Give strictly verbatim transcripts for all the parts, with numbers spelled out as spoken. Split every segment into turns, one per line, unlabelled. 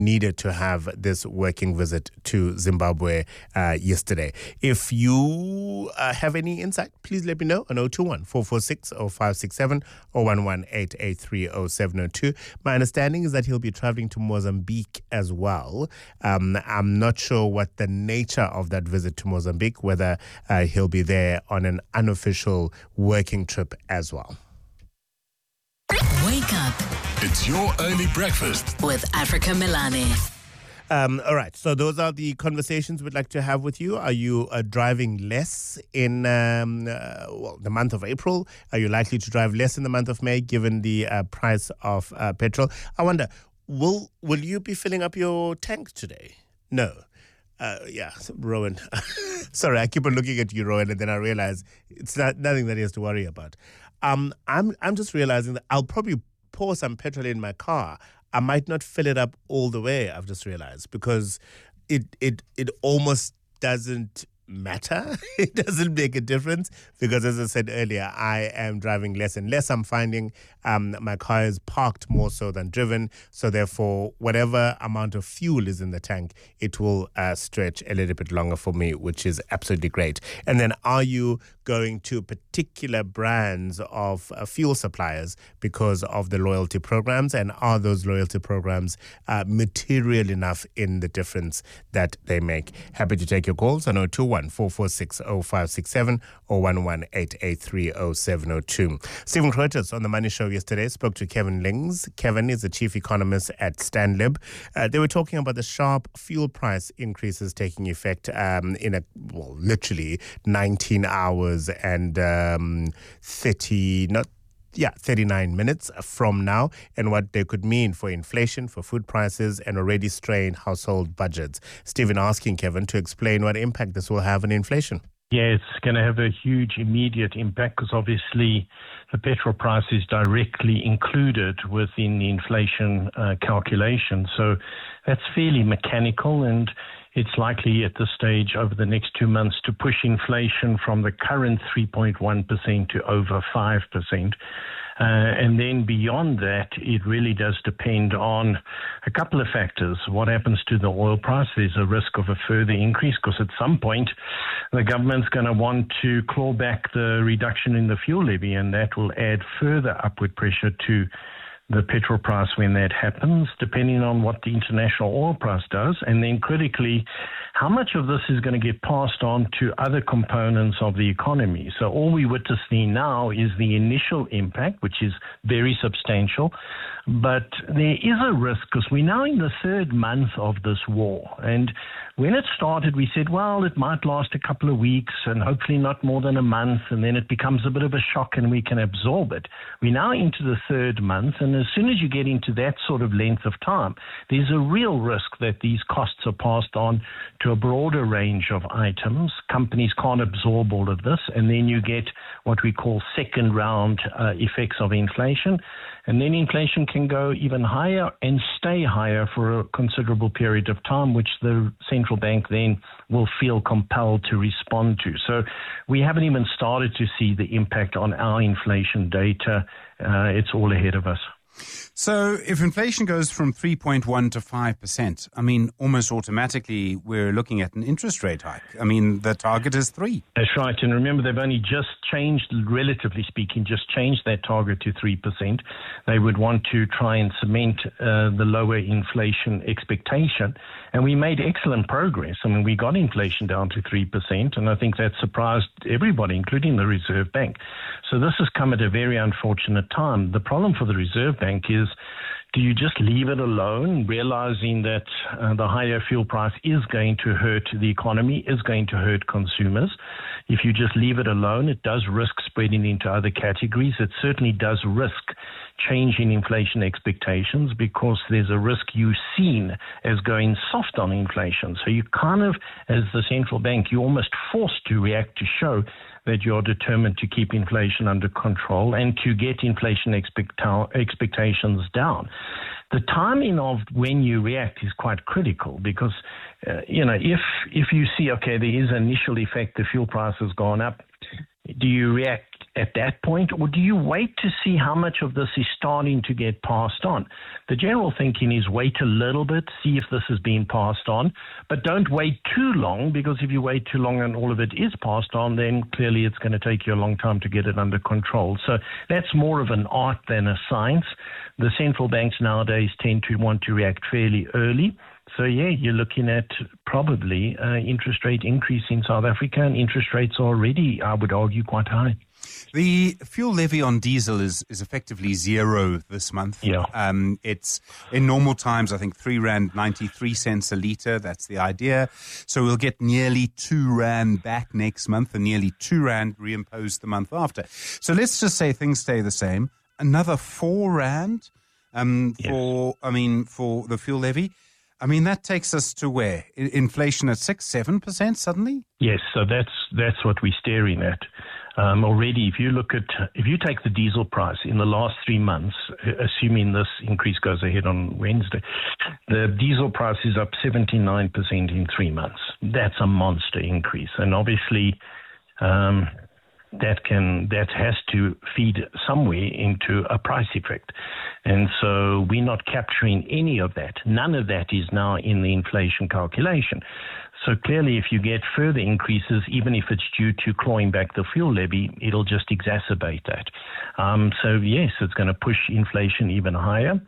needed to have this working visit to Zimbabwe uh, yesterday. If you uh, have any insight, please let me know on zero two one, four four six, zero five six seven or one one eight eight three zero seven zero two. My understanding is that he'll be traveling to Mozambique as well. Um, I'm not sure what the nature of that visit to Mozambique, whether uh, he'll be there on an unofficial working trip as well.
Wake up.
It's your early breakfast
with Africa Milani.
Um, all right, so those are the conversations we'd like to have with you. Are you uh, driving less in um, uh, well, the month of April? Are you likely to drive less in the month of May given the uh, price of uh, petrol? I wonder, will will you be filling up your tank today? No. Uh, yeah, Rowan. Sorry, I keep on looking at you, Rowan, and then I realize it's not nothing that he has to worry about. Um, I'm I'm just realizing that I'll probably pour some petrol in my car. I might not fill it up all the way, I've just realized, because it it it almost doesn't matter. It doesn't make a difference because, as I said earlier, I am driving less and less. I'm finding um, my car is parked more so than driven. So therefore, whatever amount of fuel is in the tank, it will uh, stretch a little bit longer for me, which is absolutely great. And then are you going to particular brands of uh, fuel suppliers because of the loyalty programs? And are those loyalty programs uh, material enough in the difference that they make? Happy to take your calls on zero two one, four four six, zero five six seven or one one eight eight three zero seven zero two. Stephen Kreuters on The Money Show yesterday spoke to Kevin Lings. Kevin is the chief economist at Stanlib. Uh, they were talking about the sharp fuel price increases taking effect um, in a, well, literally nineteen hours and um, thirty, not Yeah, thirty-nine minutes from now, and what they could mean for inflation, for food prices, and already strained household budgets. Stephen asking Kevin to explain what impact this will have on inflation.
Yeah, it's going to have a huge immediate impact because obviously the petrol price is directly included within the inflation uh, calculation. So that's fairly mechanical, and it's likely at this stage over the next two months to push inflation from the current three point one percent to over five percent. Uh, and then beyond that, it really does depend on a couple of factors. What happens to the oil price? There's a risk of a further increase because at some point the government's going to want to claw back the reduction in the fuel levy, and that will add further upward pressure to the petrol price when that happens, depending on what the international oil price does. And then critically, how much of this is going to get passed on to other components of the economy? So all we witnessing now is the initial impact, which is very substantial. But there is a risk because we're now in the third month of this war. And when it started, we said, well, it might last a couple of weeks and hopefully not more than a month. And then it becomes a bit of a shock and we can absorb it. We're now into the third month. And as soon as you get into that sort of length of time, there's a real risk that these costs are passed on to a broader range of items. Companies can't absorb all of this. And then you get what we call second round uh, effects of inflation. And then inflation can go even higher and stay higher for a considerable period of time, which the central bank then will feel compelled to respond to. So we haven't even started to see the impact on our inflation data. Uh, it's all ahead of us.
So if inflation goes from three point one to five percent, I mean, almost automatically we're looking at an interest rate hike. I mean, the target is three.
That's right. And remember, they've only just changed, relatively speaking, just changed that target to three percent. They would want to try and cement uh, the lower inflation expectation. And we made excellent progress. I mean, we got inflation down to three percent, and I think that surprised everybody, including the Reserve Bank. So this has come at a very unfortunate time. The problem for the Reserve Bank is, do you just leave it alone, realizing that uh, the higher fuel price is going to hurt the economy, is going to hurt consumers? If you just leave it alone, it does risk spreading into other categories. It certainly does risk changing inflation expectations because there's a risk you've seen as going soft on inflation. So you kind of, as the central bank, you're almost forced to react to show that you're determined to keep inflation under control and to get inflation expect- expectations down. The timing of when you react is quite critical because, uh, you know, if if you see, okay, there is an initial effect, the fuel price has gone up, do you react at that point, or do you wait to see how much of this is starting to get passed on? The general thinking is wait a little bit, see if this is being passed on, but don't wait too long, because if you wait too long and all of it is passed on, then clearly it's going to take you a long time to get it under control. So that's more of an art than a science. The central banks nowadays tend to want to react fairly early. So, yeah, you're looking at probably uh, interest rate increase in South Africa, and interest rates are already, I would argue, quite high.
The fuel levy on diesel is, is effectively zero this month.
Yeah.
Um, it's in normal times, I think, three rand ninety-three cents a litre. That's the idea. So we'll get nearly two rand back next month and nearly two rand reimposed the month after. So let's just say things stay the same. Another four rand um,
yes.
for, I mean, for the fuel levy. I mean, that takes us to where? I- inflation at six, seven percent suddenly?
Yes, so that's that's what we're staring at. Um, already, if you look at, if you take the diesel price in the last three months, assuming this increase goes ahead on Wednesday, the diesel price is up seventy-nine percent in three months. That's a monster increase. And obviously, um, that can that has to feed somewhere into a price effect. And so we're not capturing any of that. None of that is now in the inflation calculation. So clearly, if you get further increases, even if it's due to clawing back the fuel levy, it'll just exacerbate that. Um, so yes, it's going to push inflation even higher.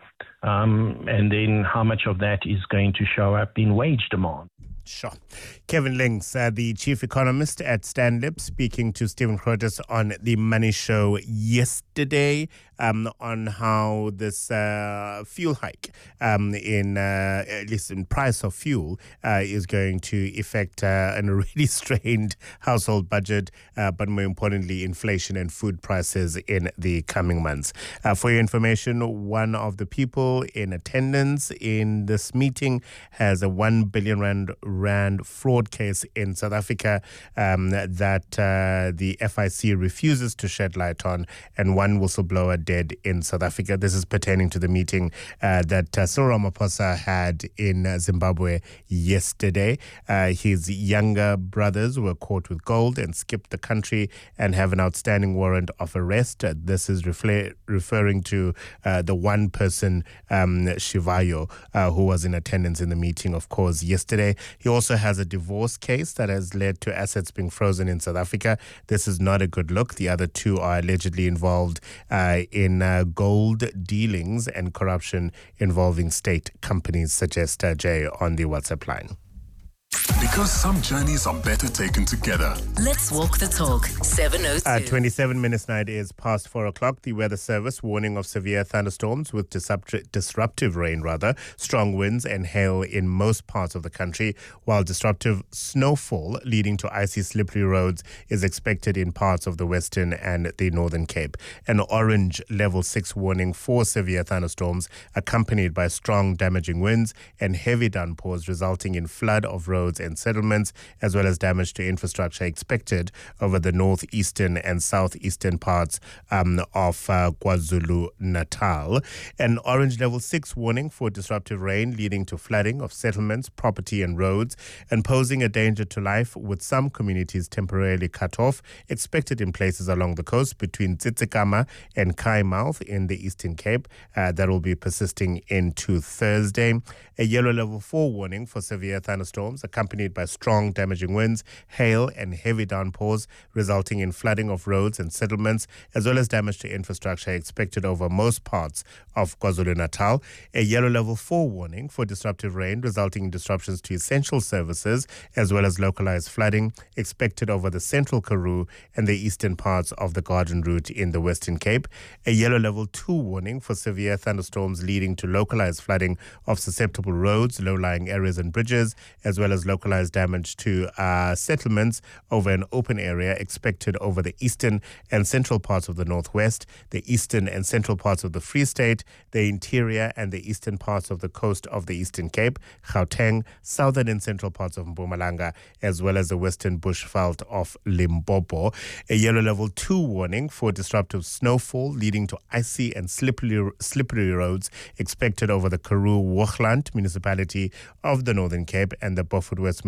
Um, and then how much of that is going to show up in wage demand?
Sure. Kevin Links, uh, the chief economist at Stanlib, speaking to Stephen Crotis on the Money Show yesterday um, on how this uh, fuel hike um, in, uh, at least in price of fuel, uh, is going to affect uh, an already strained household budget, uh, but more importantly, inflation and food prices in the coming months. Uh, for your information, one of the people in attendance in this meeting has a one billion rand Rand fraud case in South Africa um, that uh, the F I C refuses to shed light on, and one whistleblower dead in South Africa. This is pertaining to the meeting uh, that uh, Cyril Ramaphosa had in uh, Zimbabwe yesterday. Uh, his younger brothers were caught with gold and skipped the country and have an outstanding warrant of arrest. Uh, this is refle- referring to uh, the one person, um, Shivayo, uh, who was in attendance in the meeting, of course, yesterday. He also has a divorce case that has led to assets being frozen in South Africa. This is not a good look. The other two are allegedly involved uh, in uh, gold dealings and corruption involving state companies, suggest uh, Jay on the WhatsApp line.
Because some journeys are better taken together.
Let's walk the talk. seven oh two.
Uh, twenty-seven minutes now, it is past four o'clock. The Weather Service warning of severe thunderstorms with disrupt- disruptive rain, rather, strong winds and hail in most parts of the country, while disruptive snowfall leading to icy, slippery roads is expected in parts of the Western and the Northern Cape. An orange level six warning for severe thunderstorms accompanied by strong, damaging winds and heavy downpours resulting in flood of roads and settlements, as well as damage to infrastructure expected over the northeastern and southeastern parts um, of uh, KwaZulu-Natal. An orange level six warning for disruptive rain leading to flooding of settlements, property and roads, and posing a danger to life, with some communities temporarily cut off, expected in places along the coast between Tsitsikama and Kaimouth in the Eastern Cape. Uh, that will be persisting into Thursday. A yellow level four warning for severe thunderstorms accompanied by strong damaging winds, hail and heavy downpours resulting in flooding of roads and settlements, as well as damage to infrastructure expected over most parts of KwaZulu-Natal. A yellow level four warning for disruptive rain resulting in disruptions to essential services, as well as localized flooding expected over the central Karoo and the eastern parts of the Garden Route in the Western Cape. A yellow level two warning for severe thunderstorms leading to localized flooding of susceptible roads, low-lying areas and bridges, as well as localized damage to uh, settlements over an open area expected over the eastern and central parts of the northwest, the eastern and central parts of the Free State, the interior and the eastern parts of the coast of the Eastern Cape, Gauteng, southern and central parts of Mpumalanga, as well as the western bushveld of Limpopo. A yellow level two warning for disruptive snowfall leading to icy and slippery, slippery roads expected over the Karoo Hoogland municipality of the Northern Cape and the Beaufort West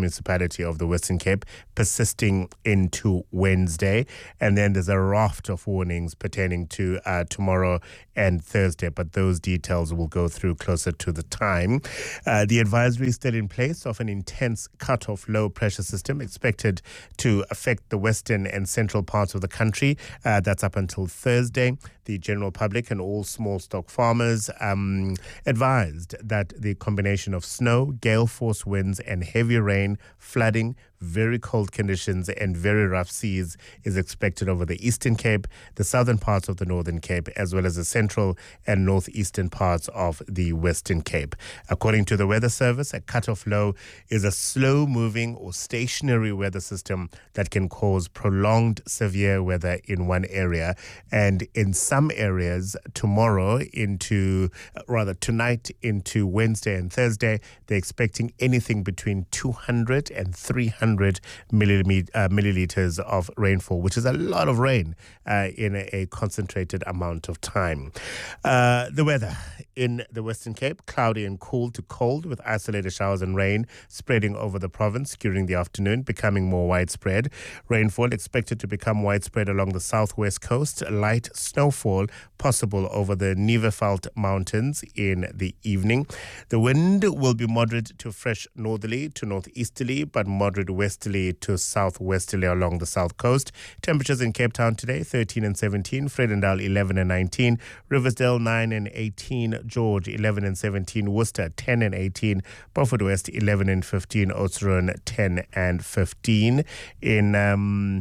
municipality of the Western Cape, persisting into Wednesday. And then there's a raft of warnings pertaining to uh, tomorrow and Thursday, but those details will go through closer to the time. Uh, the advisory is still in place of an intense cut-off low pressure system expected to affect the western and central parts of the country. Uh, that's up until Thursday. The general public and all small stock farmers um, advised that the combination of snow, gale force winds and heavy rain, flooding, very cold conditions and very rough seas is expected over the Eastern Cape, the southern parts of the Northern Cape, as well as the central and northeastern parts of the Western Cape. According to the Weather Service, a cut-off low is a slow-moving or stationary weather system that can cause prolonged severe weather in one area. And in some areas, tomorrow into, rather tonight into Wednesday and Thursday, they're expecting anything between two hundred and three hundred millimet- uh, milliliters of rainfall, which is a lot of rain uh, in a, a concentrated amount of time. Uh, the weather in the Western Cape, cloudy and cool to cold with isolated showers and rain spreading over the province during the afternoon, becoming more widespread. Rainfall expected to become widespread along the southwest coast. Light snowfall possible over the Neverveld Mountains in the evening. The wind will be moderate to fresh northerly to northeasterly, but moderate westerly to southwesterly along the south coast. Temperatures in Cape Town today, thirteen and seventeen. Vredendal, eleven and nineteen. Riversdale, nine and eighteen. George, eleven and seventeen. Worcester, ten and eighteen. Beaufort West, eleven and fifteen. Oudtshoorn, ten and fifteen. In um,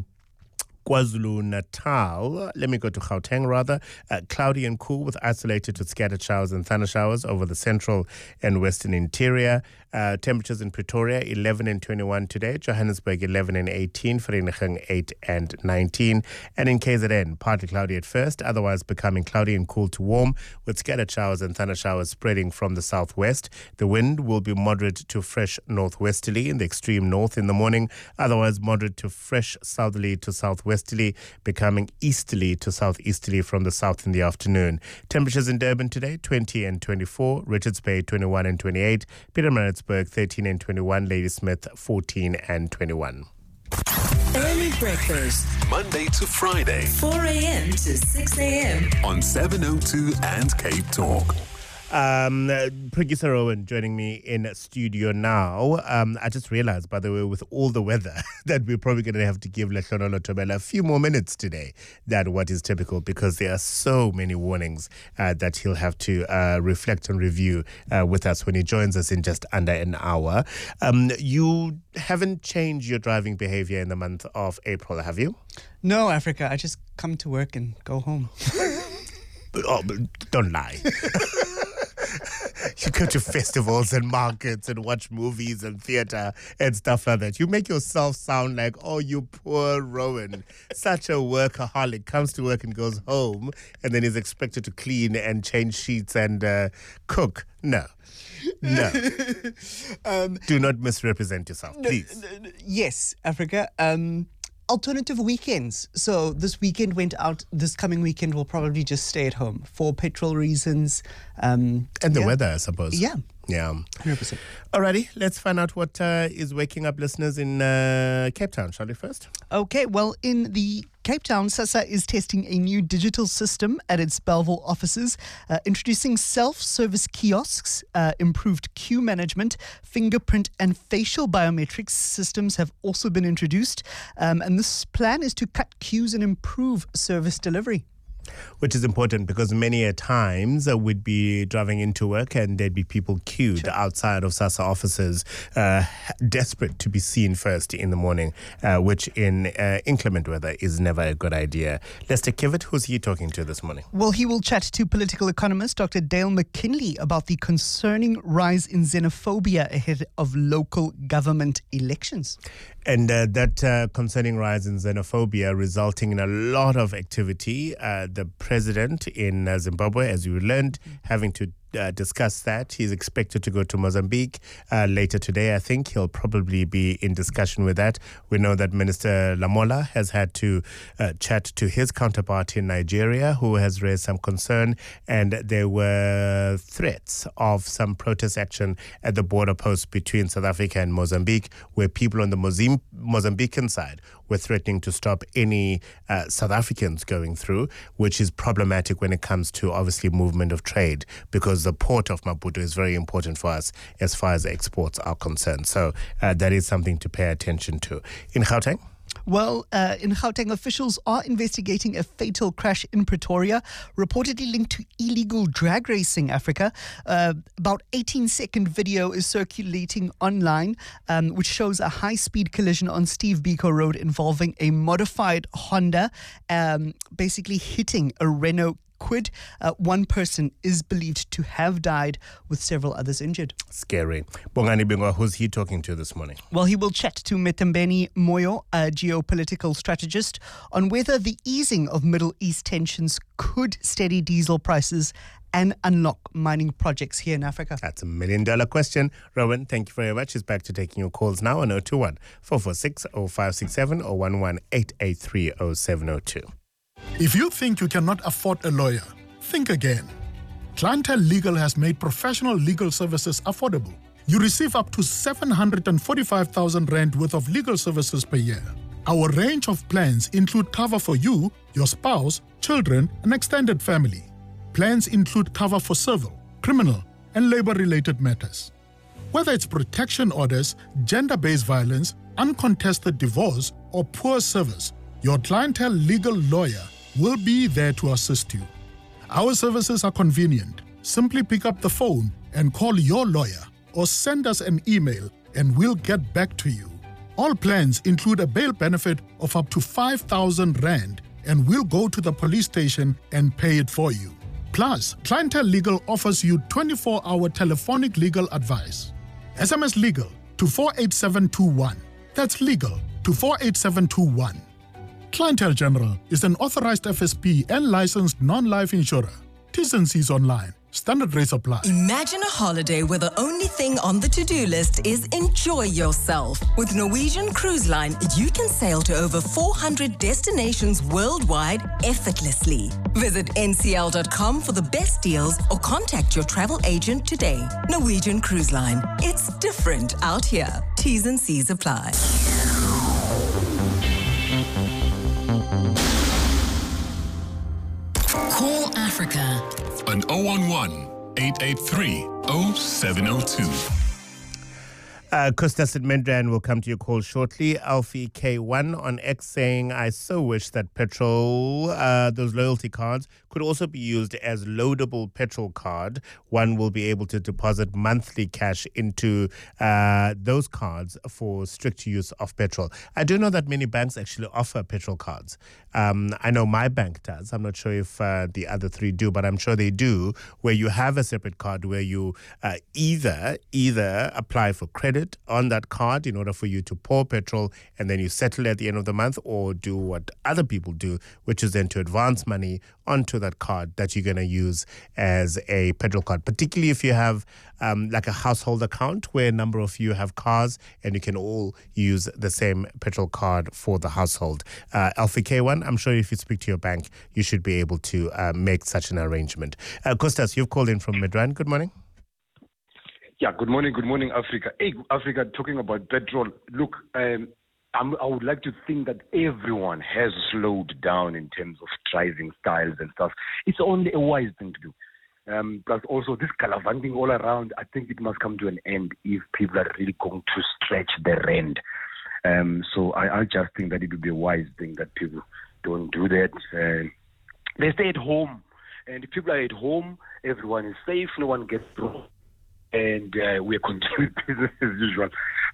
KwaZulu-Natal, let me go to Gauteng rather, uh, cloudy and cool with isolated to scattered showers and thunder showers over the central and western interior. Uh, temperatures in Pretoria, eleven and twenty-one today. Johannesburg, eleven and eighteen. Vereeniging, eight and nineteen. And in K Z N, partly cloudy at first, otherwise becoming cloudy and cool to warm with scattered showers and thunder showers spreading from the southwest. The wind will be moderate to fresh northwesterly in the extreme north in the morning, otherwise moderate to fresh southerly to southwesterly, becoming easterly to southeasterly from the south in the afternoon. Temperatures in Durban today, twenty and twenty-four. Richards Bay, twenty-one and twenty-eight. Pietermaritzburg, thirteen and twenty-one. Ladysmith, fourteen and twenty-one.
Early breakfast,
Monday to Friday
four a.m. to six a.m.
on seven oh two and Cape Talk.
Um, uh, Producer Rowan joining me in studio now. Um, I just realized, by the way, with all the weather, that we're probably going to have to give Lehlonolol Thobela a few more minutes today than what is typical, because there are so many warnings uh, that he'll have to uh, reflect and review uh, with us when he joins us in just under an hour. Um, you haven't changed your driving behavior in the month of April, have you?
No, Africa. I just come to work and go home.
Oh, don't lie. You go to festivals and markets and watch movies and theater and stuff like that. You make yourself sound like, oh, you poor Rowan. Such a workaholic. Comes to work and goes home and then is expected to clean and change sheets and uh, cook. No. No. um, Do not misrepresent yourself,
no,
please.
No, no, yes, Africa. Um, alternative weekends. So this weekend went out. This coming weekend we'll probably just stay at home for petrol reasons. Um,
and the
yeah.
weather, I suppose.
Yeah.
Yeah.
one hundred percent.
Alrighty, let's find out what uh, is waking up listeners in uh, Cape Town, shall we first?
Okay, well, in the Cape Town, SASSA is testing a new digital system at its Bellville offices, uh, introducing self-service kiosks, uh, improved queue management, fingerprint and facial biometrics systems have also been introduced. Um, and this plan is to cut queues and improve service delivery.
Which is important because many a times uh, we'd be driving into work and there'd be people queued sure. outside of SASSA offices, uh, desperate to be seen first in the morning, uh, which in uh, inclement weather is never a good idea. Lester Kivitt, who's he talking to this morning?
Well, he will chat to political economist Doctor Dale McKinley about the concerning rise in xenophobia ahead of local government elections.
And uh, that uh, concerning rise in xenophobia resulting in a lot of activity. Uh, the president in uh, Zimbabwe, as you learned, having to uh, discuss that. He's expected to go to Mozambique uh, later today. I think he'll probably be in discussion with that. We know that Minister Lamola has had to uh, chat to his counterpart in Nigeria, who has raised some concern, and there were threats of some protest action at the border post between South Africa and Mozambique, where people on the Mozim- Mozambican side were threatening to stop any uh, South Africans going through, which is problematic when it comes to obviously movement of trade, because the port of Maputo is very important for us as far as exports are concerned. So uh, that is something to pay attention to. In Gauteng?
Well, uh, in Gauteng, officials are investigating a fatal crash in Pretoria, reportedly linked to illegal drag racing, Africa. Uh, about eighteen-second video is circulating online, um, which shows a high-speed collision on Steve Biko Road involving a modified Honda, um, basically hitting a Renault Kwid. Uh, one person is believed to have died, with several others injured.
Scary. Bongani Bingwa, who's he talking to this morning?
Well, he will chat to Metembeni Moyo, a geopolitical strategist, on whether the easing of Middle East tensions could steady diesel prices and unlock mining projects here in Africa.
That's a million dollar question. Rowan, thank you very much. He's back to taking your calls now on zero two one, four four six, zero five six seven or one one eight eight three, zero seven zero two.
If you think you cannot afford a lawyer, think again. Clientele Legal has made professional legal services affordable. You receive up to seven hundred forty-five thousand rand worth of legal services per year. Our range of plans include cover for you, your spouse, children, and extended family. Plans include cover for civil, criminal, and labor-related matters. Whether it's protection orders, gender-based violence, uncontested divorce, or poor service, your Clientele Legal lawyer will be there to assist you. Our services are convenient. Simply pick up the phone and call your lawyer or send us an email and we'll get back to you. All plans include a bail benefit of up to five thousand rand and we'll go to the police station and pay it for you. Plus, Clientele Legal offers you twenty-four hour telephonic legal advice. S M S legal to four eight seven two one. That's legal to four eight seven two one. Clientele General is an authorized F S P and licensed non-life insurer. T's and C's online. Standard rates apply.
Imagine a holiday where the only thing on the to-do list is enjoy yourself. With Norwegian Cruise Line, you can sail to over four hundred destinations worldwide effortlessly. Visit N C L dot com for the best deals or contact your travel agent today. Norwegian Cruise Line. It's different out here. T's and C's apply.
Call Africa
on zero one one, eight eight three, zero seven zero two.
Uh, Kostas Midrand will come to your call shortly. Alfie K one on X saying, I so wish that petrol, uh, those loyalty cards, could also be used as loadable petrol card. One will be able to deposit monthly cash into uh, those cards for strict use of petrol. I do know that many banks actually offer petrol cards. Um, I know my bank does. I'm not sure if uh, the other three do, but I'm sure they do, where you have a separate card where you uh, either either apply for credit on that card in order for you to pour petrol and then you settle at the end of the month, or do what other people do, which is then to advance money onto that card that you're going to use as a petrol card, particularly if you have um, like a household account where a number of you have cars and you can all use the same petrol card for the household. Uh, Alfie K one, I'm sure if you speak to your bank, you should be able to uh, make such an arrangement. Uh, Kostas, you've called in from Midrand. Good morning.
Yeah, good morning, good morning, Africa. Hey, Africa, talking about petrol. Look, um, I'm, I would like to think that everyone has slowed down in terms of driving styles and stuff. It's only a wise thing to do. Um, plus also this gallivanting all around, I think it must come to an end if people are really going to stretch the rent. Um, so I, I just think that it would be a wise thing that people don't do that. Uh, they stay at home. And if people are at home, everyone is safe, no one gets through. And uh, we're continuing business as usual.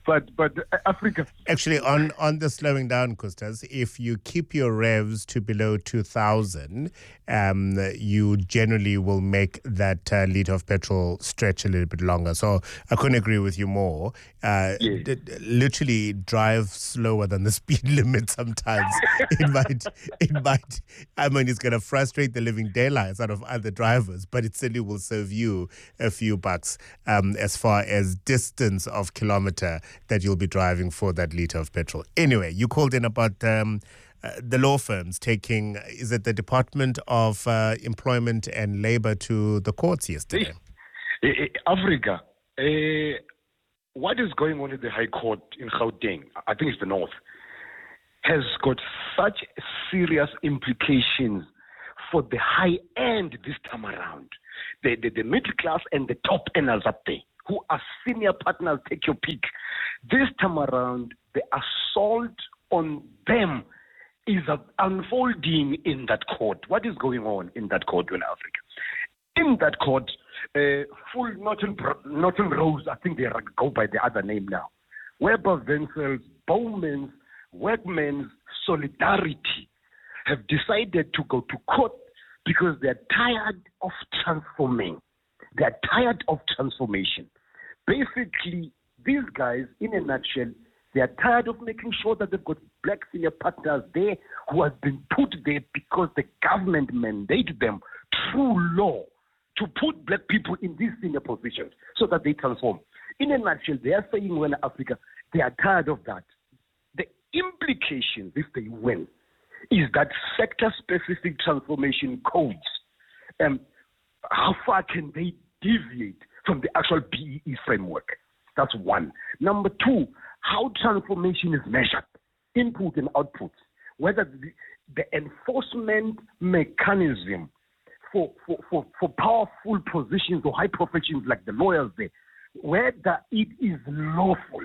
but but uh, Africa.
Actually, on, on the slowing down, Kustas, if you keep your revs to below two thousand, um, you generally will make that uh, litre of petrol stretch a little bit longer. So I couldn't agree with you more. Uh,
Yes.
d- d- literally drive slower than the speed limit sometimes. it might, it might, I mean, it's going to frustrate the living daylights out of other drivers, but it certainly will serve you a few bucks um, as far as distance of kilometer that you'll be driving for that litre of petrol. Anyway, you called in about um, uh, the law firms taking, is it the Department of uh, Employment and Labour to the courts yesterday?
Eh, eh, Africa, uh, what is going on in the High Court in Gauteng, I think it's the North, has got such serious implications for the high end this time around. The, the, the middle class and the top earners up there, who are senior partners, take your pick. This time around, the assault on them is uh, unfolding in that court. What is going on in that court in Africa? In that court, uh, full Norton, Norton Rose, I think they go by the other name now, Weber Wenzel's, Bowman's, Workmen's Solidarity have decided to go to court because they're tired of transforming. They're tired of transformation. Basically, these guys, in a nutshell, they are tired of making sure that they've got black senior partners there who have been put there because the government mandated them through law to put black people in these senior positions so that they transform. In a nutshell, they are saying, well, Africa, they are tired of that. The implications, if they win, is that sector-specific transformation codes, um, how far can they deviate from the actual B E E framework? That's one. Number two, how transformation is measured, input and outputs, whether the, the enforcement mechanism for, for, for, for powerful positions or high professions like the lawyers there, whether it is lawful.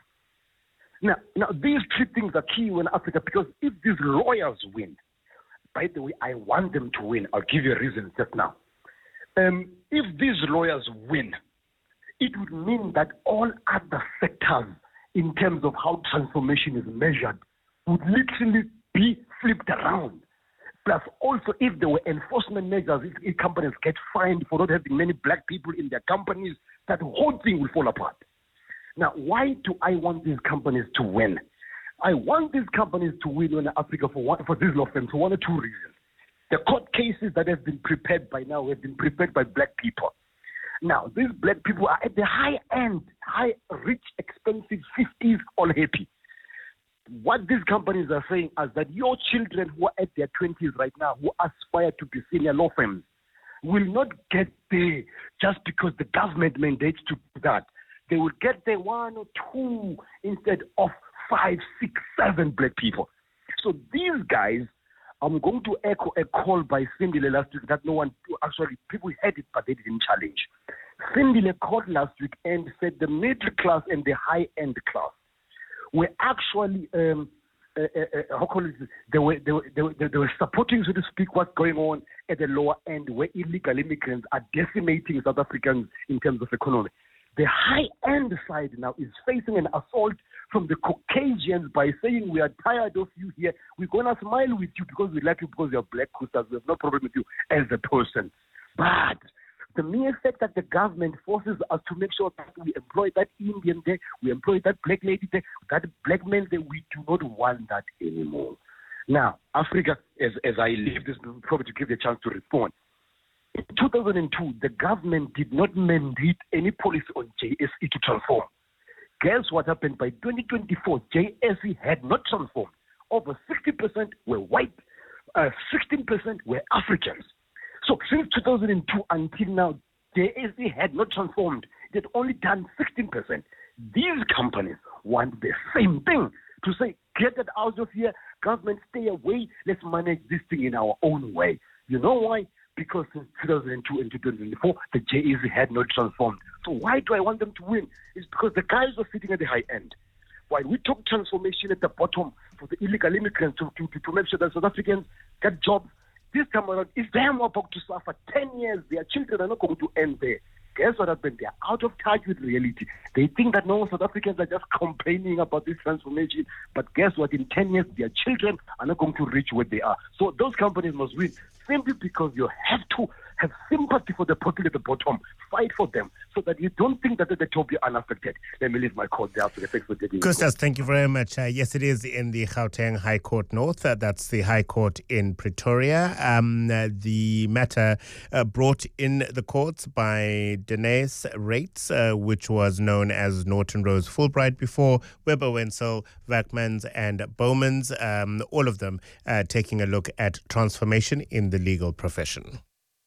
Now, now, these three things are key in Africa because if these lawyers win, by the way, I want them to win. I'll give you a reason just now. Um, if these lawyers win, it would mean that all other sectors, in terms of how transformation is measured, would literally be flipped around. Plus, also, if there were enforcement measures, if, if companies get fined for not having many black people in their companies, that whole thing will fall apart. Now, why do I want these companies to win? I want these companies to win in Africa for one, for these law firms for one or two reasons. The court cases that have been prepared by now have been prepared by black people. Now, these black people are at the high end, high, rich, expensive fifties, all happy. What these companies are saying is that your children who are at their twenties right now, who aspire to be senior law firms, will not get there just because the government mandates to do that. They will get there one or two instead of five, six, seven black people. So these guys, I'm going to echo a call by Sindile last week that no one, actually, people heard it, but they didn't challenge. Sindile called last week and said the middle class and the high-end class were actually, um, uh, uh, uh, how call it, they were, they, were, they, were, they were supporting, so to speak, what's going on at the lower end where illegal immigrants are decimating South Africans in terms of economy. The high-end side now is facing an assault from the Caucasians by saying we are tired of you here. We're going to smile with you because we like you because you're black Kustas. We have no problem with you as a person. But the mere fact that the government forces us to make sure that we employ that Indian there, we employ that black lady there, that black man there, we do not want that anymore. Now, Africa, as, as I leave this, probably to give you a chance to respond, in two thousand two, the government did not mandate any policy on J S E to transform. Guess what happened? By twenty twenty-four, J S E had not transformed. Over sixty percent were white, uh, sixteen percent were Africans. So since two thousand two until now, J S E had not transformed. It had only done sixteen percent. These companies want the same thing, to say, get it out of here, government stay away, let's manage this thing in our own way. You know why? Because since two thousand two and two thousand four, the J S E had not transformed. So why do I want them to win? It's because the guys are sitting at the high end. While we talk transformation at the bottom for the illegal immigrants to, to, to make sure that South Africans get jobs, this time around, it's them about to suffer ten years. Their children are not going to end there. guess what happened? They're out of touch with reality. They think that no, South Africans are just complaining about this transformation. But guess what? In ten years, their children are not going to reach where they are. So those companies must win simply because you have to have sympathy for the people at the bottom. Fight for them so that you don't think that at the top you're unaffected. Let me leave my call there after the thanks for taking
Costas, thank you very much. Uh, yes, it is in the Gauteng High Court North. Uh, that's the High Court in Pretoria. Um, uh, the matter uh, brought in the courts by Denise Rates, uh, which was known as Norton Rose Fulbright before, Weber Wenzel, Vakmans and Bowmans, um, all of them uh, taking a look at transformation in the legal profession.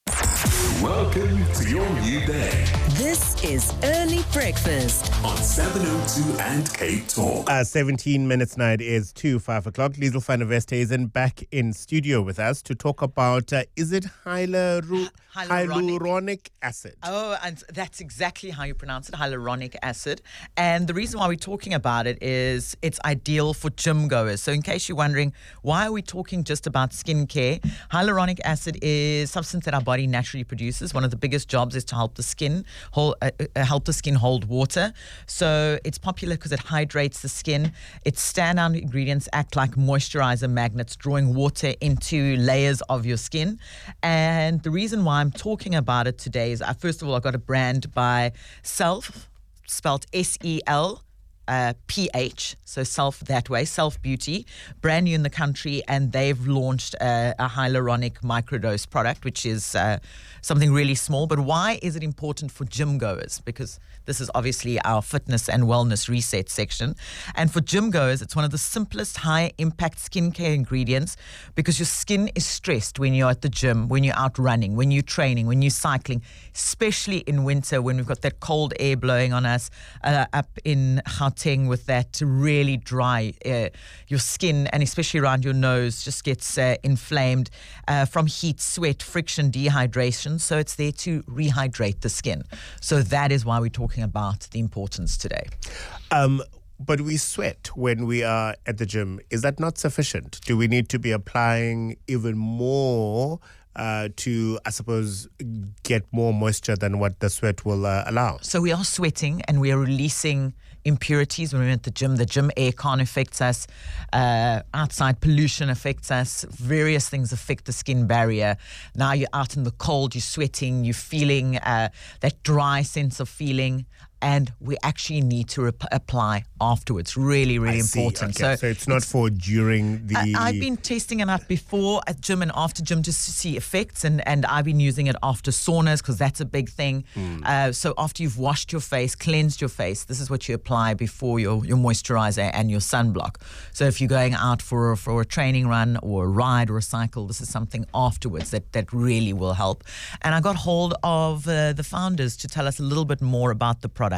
Welcome to your new day
This is Early Breakfast.
on seven oh two and Cape Talk.
Uh, seventeen minutes now, it is to five o'clock. Liesl van der Weste is in back in studio with us to talk about, uh, is it hyaluron-
Hyaluronic.
hyaluronic acid?
Oh, and that's exactly how you pronounce it, hyaluronic acid. And the reason why we're talking about it is it's ideal for gym goers. So in case you're wondering, why are we talking just about skincare? Hyaluronic acid is a substance that our body naturally produces. One of the biggest jobs is to help the skin hold, uh, uh, help the skin hold water. So it's popular because it hydrates the skin. Its standout ingredients act like moisturizer magnets, drawing water into layers of your skin. And the reason why I'm talking about it today is, uh, first of all, I got a brand by Self, spelled S E L. Uh, P H, so Self that way, Self Beauty, brand new in the country, and they've launched a, a hyaluronic microdose product, which is uh, something really small. But why is it important for gym goers? Because this is obviously our fitness and wellness reset section. And for gym goers, it's one of the simplest high impact skincare ingredients because your skin is stressed when you're at the gym, when you're out running, when you're training, when you're cycling, especially in winter when we've got that cold air blowing on us uh, up in Gauteng with that really dry, uh, your skin and especially around your nose just gets uh, inflamed uh, from heat, sweat, friction, dehydration. So it's there to rehydrate the skin. So that is why we're talking about the importance today.
Um, but we sweat when we are at the gym. Is that not sufficient? Do we need to be applying even more uh, to, I suppose, get more moisture than what the sweat will uh, allow?
So we are sweating and we are releasing impurities when we're at the gym. The gym aircon affects us. Uh, outside pollution affects us. Various things affect the skin barrier. Now you're out in the cold, you're sweating, you're feeling uh, that dry sense of feeling. And we actually need to rep- apply afterwards. Really, really
I see.
important.
Okay. So, so it's not it's, for during the...
I, I've been testing it out before at gym and after gym just to see effects. And, and I've been using it after saunas because that's a big thing. Mm. Uh, so after you've washed your face, cleansed your face, this is what you apply before your, your moisturizer and your sunblock. So if you're going out for, for a training run or a ride or a cycle, this is something afterwards that, that really will help. And I got hold of uh, the founders to tell us a little bit more about the product.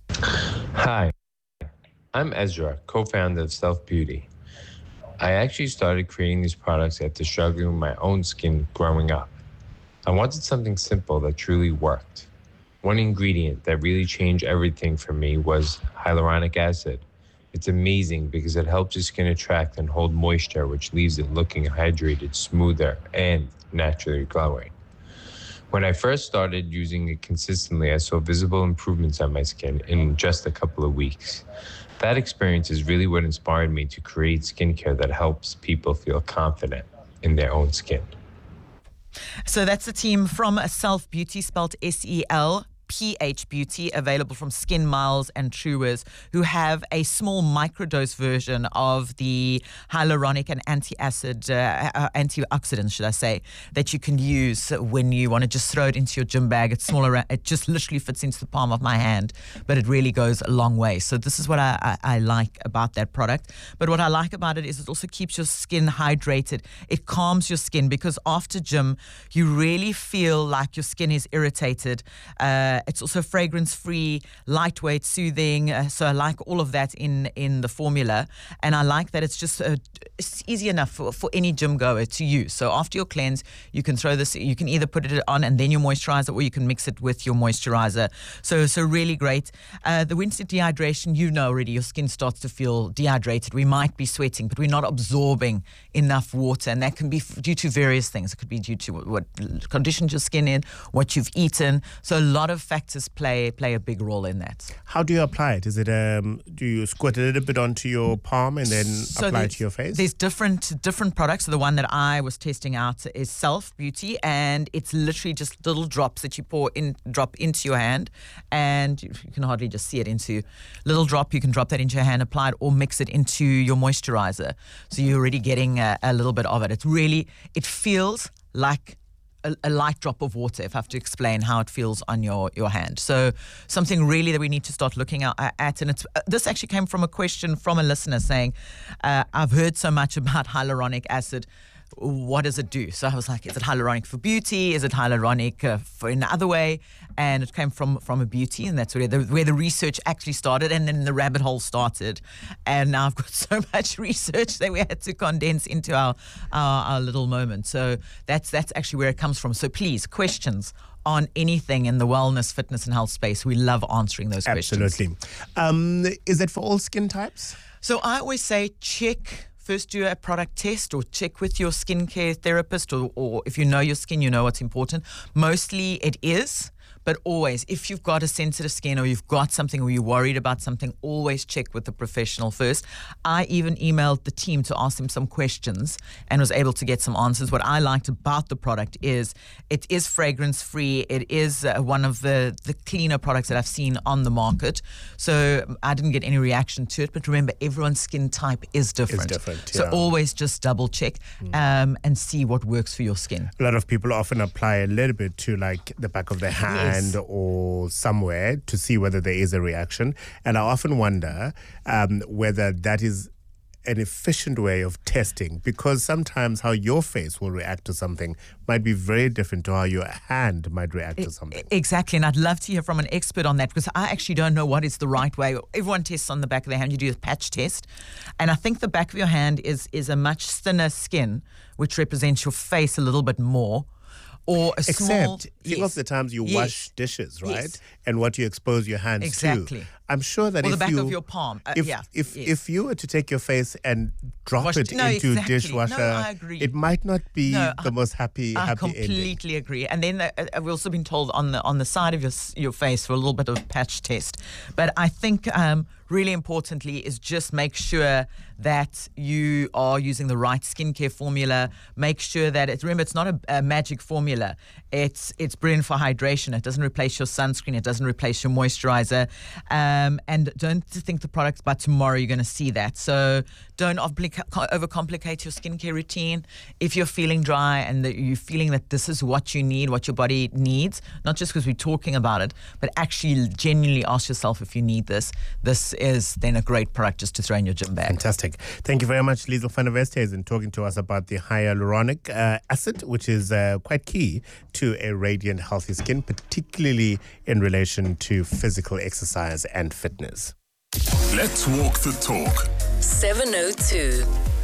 Hi, I'm Ezra, co-founder of Self Beauty. I actually started creating these products after struggling with my own skin growing up. I wanted something simple that truly worked. One ingredient that really changed everything for me was hyaluronic acid. It's amazing because it helps your skin attract and hold moisture, which leaves it looking hydrated, smoother, and naturally glowing. When I first started using it consistently, I saw visible improvements on my skin in just a couple of weeks. That experience is really what inspired me to create skincare that helps people feel confident in their own skin.
So that's the team from Self Beauty, spelled S E L P H Beauty, available from Skin Miles and Truers, who have a small microdose version of the hyaluronic and anti-acid, uh, uh, antioxidants, should I say, that you can use when you want to just throw it into your gym bag. It's smaller. It just literally fits into the palm of my hand, but it really goes a long way. So this is what I, I, I like about that product. But what I like about it is it also keeps your skin hydrated. It calms your skin because after gym, you really feel like your skin is irritated. Uh, It's also fragrance-free, lightweight, soothing. Uh, so I like all of that in, in the formula. And I like that it's just uh, it's easy enough for, for any gym goer to use. So after your cleanse, you can throw this, you can either put it on and then your moisturizer, or you can mix it with your moisturizer. So, so really great. Uh, the winter dehydration, you know already, your skin starts to feel dehydrated. We might be sweating, but we're not absorbing enough water. And that can be f- due to various things. It could be due to what, what conditions your skin in, what you've eaten. So a lot of factors play play a big role in that.
How do you apply it? Is it um? Do you squirt a little bit onto your palm and then
So
apply it
there's-
to your face?
There's different different products. So the one that I was testing out is Self Beauty, and it's literally just little drops that you pour in, drop into your hand, and you, you can hardly just see it into little drop. You can drop that into your hand, apply it, or mix it into your moisturizer. So you're already getting a, a little bit of it. It's really it feels like A, a light drop of water, if I have to explain how it feels on your, your hand. So something really that we need to start looking at, at and it's uh, this actually came from a question from a listener saying, uh, I've heard so much about hyaluronic acid. What does it do? So I was like, is it hyaluronic for beauty? Is it hyaluronic uh, for in another way? And it came from from a beauty, and that's where the, where the research actually started, and then the rabbit hole started. And now I've got so much research that we had to condense into our our, our little moment. So that's that's actually where it comes from. So please, questions on anything in the wellness, fitness, and health space. We love answering those questions.
Absolutely. Um, is it for all skin types?
So I always say check. First, do a product test or check with your skincare therapist, or, or if you know your skin, you know what's important. Mostly it is, but always, if you've got a sensitive skin or you've got something or you're worried about something, always check with the professional first. I even emailed the team to ask them some questions and was able to get some answers. What I liked about the product is it is fragrance-free. It is uh, one of the, the cleaner products that I've seen on the market. So I didn't get any reaction to it. But remember, everyone's skin type is different.
It's different,
So
yeah.
always just double check um, and see what works for your skin.
A lot of people often apply a little bit to like the back of their hand
Yes.
or somewhere to see whether there is a reaction. And I often wonder um, whether that is an efficient way of testing, because sometimes how your face will react to something might be very different to how your hand might react to something.
Exactly, and I'd love to hear from an expert on that, because I actually don't know what is the right way. Everyone tests on the back of their hand. You do a patch test, and I think the back of your hand is is a much thinner skin, which represents your face a little bit more. Or a small,
Except, think
yes.
of the times you
Yes.
wash dishes, right?
Yes.
And what you expose your hands
Exactly.
to. I'm sure that
Or
if
the back
you,
of your palm. Uh,
if,
yeah,
if,
yes.
if you were to take your face and drop
Wash-
it
no,
into
exactly.
dishwasher,
No, I agree.
it might not be
No,
the
I-
most happy,
I
happy ending.
completely agree. And then uh, I've also been told on the on the side of your s- your face for a little bit of patch test. But I think um, really importantly is just make sure that you are using the right skincare formula. Make sure that it's, remember, it's not a, a magic formula. It's it's brilliant for hydration. It doesn't replace your sunscreen. It doesn't replace your moisturizer. Um, and don't think the product by tomorrow you're going to see that. So don't oblica- overcomplicate your skincare routine. If you're feeling dry and that you're feeling that this is what you need, what your body needs, not just because we're talking about it, but actually genuinely ask yourself if you need this. This is then a great product just to throw in your gym bag.
Fantastic. Thank you very much, Liesl van der Westhuizen, talking to us about the hyaluronic uh, acid, which is uh, quite key to a radiant, healthy skin, particularly in relation to physical exercise and fitness.
Let's walk the talk.
seven oh two.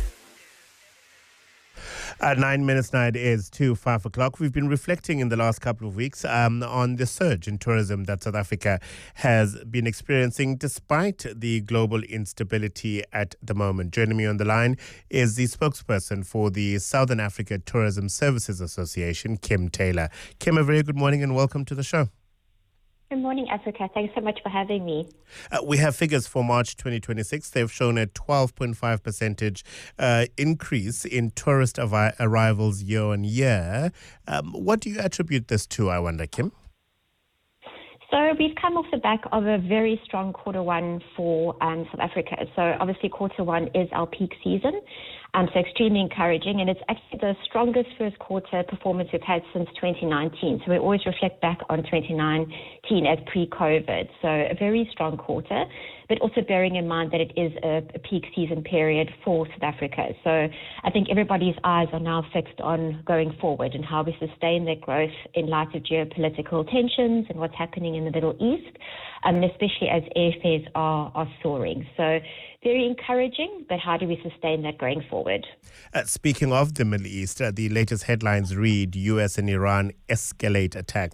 At nine minutes now, it is to five o'clock. We've been reflecting in the last couple of weeks um, on the surge in tourism that South Africa has been experiencing despite the global instability at the moment. Joining me on the line is the spokesperson for the Southern Africa Tourism Services Association, Kim Taylor. Kim, a very good morning and welcome to the show.
Good morning, Africa. Thanks so much for having me.
Uh, we have figures for March twenty twenty-six. They've shown a twelve point five percentage uh, increase in tourist arri- arrivals year on year. Um, what do you attribute this to, I wonder, Kim?
So we've come off the back of a very strong quarter one for um, South Africa. So obviously quarter one is our peak season, um, so extremely encouraging. And it's actually the strongest first quarter performance we've had since twenty nineteen. So we always reflect back on twenty nineteen as pre-COVID. So a very strong quarter, but also bearing in mind that it is a, a peak season period for South Africa. So I think everybody's eyes are now fixed on going forward and how we sustain that growth in light of geopolitical tensions and what's happening in the Middle East, um, especially as airfares are, are soaring. So very encouraging, but how do we sustain that going forward?
Uh, speaking of the Middle East, uh, the latest headlines read U S and Iran escalate attacks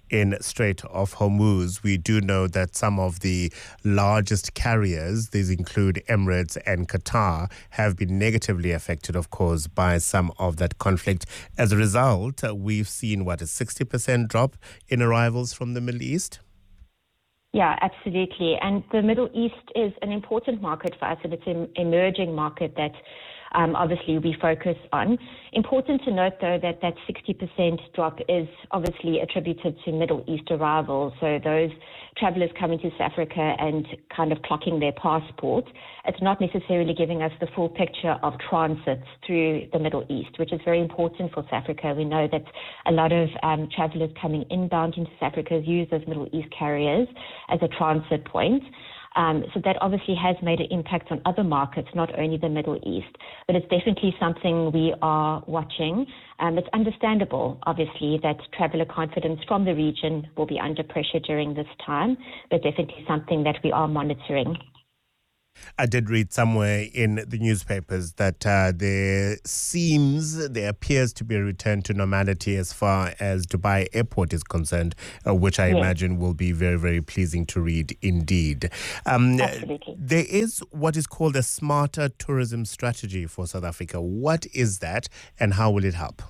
in Strait of Hormuz. We do know that some of the largest carriers, these include Emirates and Qatar, have been negatively affected, of course, by some of that conflict. As a result, uh, we've seen, what, a sixty percent drop in arrivals from the Middle East?
Yeah, absolutely. And the Middle East is an important market for us, and it's an emerging market that um, obviously we focus on. Important to note, though, that that sixty percent drop is obviously attributed to Middle East arrivals. So those travelers coming to South Africa and kind of clocking their passport, it's not necessarily giving us the full picture of transits through the Middle East, which is very important for South Africa. We know that a lot of um, travelers coming inbound into South Africa use those Middle East carriers as a transit point. Um, so that obviously has made an impact on other markets, not only the Middle East. But it's definitely something we are watching. Um, it's understandable, obviously, that traveller confidence from the region will be under pressure during this time, but definitely something that we are monitoring.
I did read somewhere in the newspapers that uh, there seems, there appears to be a return to normality as far as Dubai Airport is concerned, uh, which I yes. imagine will be very, very pleasing to read indeed. Um,
Absolutely.
There is what is called a smarter tourism strategy for South Africa. What is that and how will it help?